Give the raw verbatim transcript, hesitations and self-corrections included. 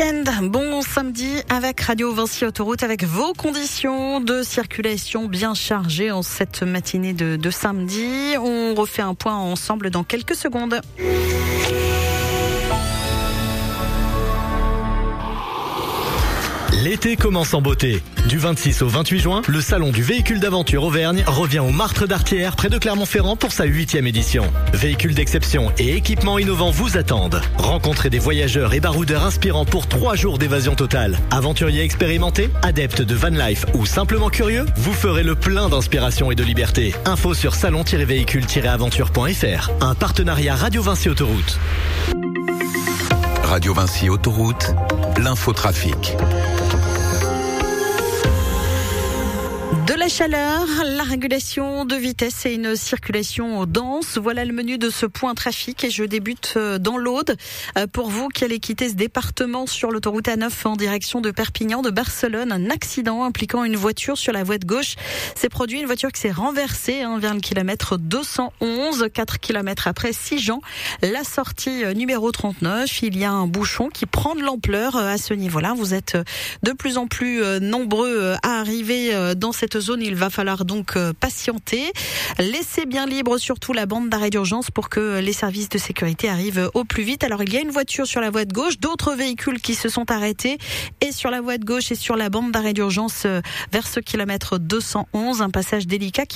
week-end, bon samedi avec Radio Vinci Autoroute, avec vos conditions de circulation bien chargées en cette matinée de, de samedi. On refait un point ensemble dans quelques secondes. L'été commence en beauté. Du vingt-six au vingt-huit juin, le salon du véhicule d'aventure Auvergne revient au Martre d'Artière, près de Clermont-Ferrand, pour sa huitième édition. Véhicules d'exception et équipements innovants vous attendent. Rencontrez des voyageurs et baroudeurs inspirants pour trois jours d'évasion totale. Aventuriers expérimentés, adeptes de van life ou simplement curieux, vous ferez le plein d'inspiration et de liberté. Info sur salon tiret véhicule tiret aventure point f r. Un partenariat Radio Vinci Autoroute. Radio Vinci Autoroute, l'infotrafic. De la chaleur, la régulation de vitesse et une circulation dense. Voilà le menu de ce point trafic et je débute dans l'Aude. Pour vous qui allez quitter ce département sur l'autoroute A neuf en direction de Perpignan, de Barcelone, un accident impliquant une voiture sur la voie de gauche s'est produit. Une voiture qui s'est renversée hein, vers le kilomètre deux cent onze, quatre kilomètres après Sigean. La sortie numéro trente-neuf, il y a un bouchon qui prend de l'ampleur à ce niveau-là. Vous êtes de plus en plus nombreux à arriver dans cette zone, il va falloir donc patienter. Laissez bien libre surtout la bande d'arrêt d'urgence pour que les services de sécurité arrivent au plus vite. Alors il y a une voiture sur la voie de gauche, d'autres véhicules qui se sont arrêtés et sur la voie de gauche et sur la bande d'arrêt d'urgence vers ce kilomètre deux cent onze, un passage délicat qui